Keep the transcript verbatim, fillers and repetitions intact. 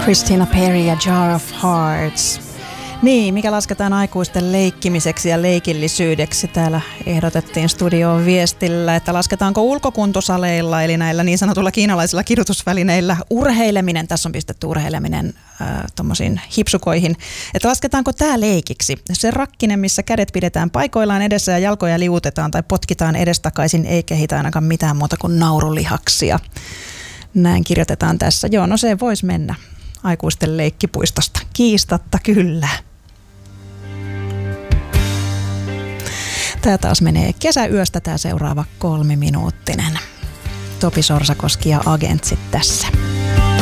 Christina Perri ja Jar of Hearts. Niin, mikä lasketaan aikuisten leikkimiseksi ja leikillisyydeksi. Täällä ehdotettiin studioon viestillä, että lasketaanko ulkokuntosaleilla, eli näillä niin sanotulla kiinalaisilla kidutusvälineillä urheileminen. Tässä on pistetty urheileminen äh, tommosiin hipsukoihin. Että lasketaanko tämä leikiksi? Se rakkinen, missä kädet pidetään paikoillaan edessä ja jalkoja liuutetaan tai potkitaan edestakaisin, ei kehitä ainakaan mitään muuta kuin naurulihaksia. Näin kirjoitetaan tässä. Joo, no se voisi mennä aikuisten leikkipuistosta. Kiistatta kyllä. Tämä taas menee kesäyöstä tämä seuraava kolmiminuuttinen. Topi Sorsakoski ja Agentsit tässä.